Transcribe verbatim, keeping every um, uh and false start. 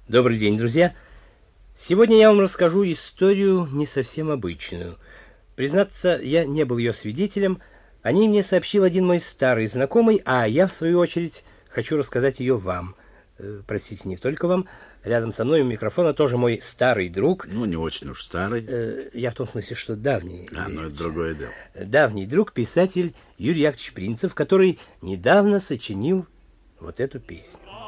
Добрый день, друзья! Сегодня я вам расскажу историю не совсем обычную. Признаться, я не был ее свидетелем. О ней мне сообщил один мой старый знакомый, а я, в свою очередь, хочу рассказать ее вам. Э, простите, не только вам. Рядом со мной у микрофона тоже мой старый друг. Ну, не очень уж старый. Э, я в том смысле, что давний. А, ну это другое дело. Давний друг, писатель Юрий Яковлевич Принцев, который недавно сочинил вот эту песню.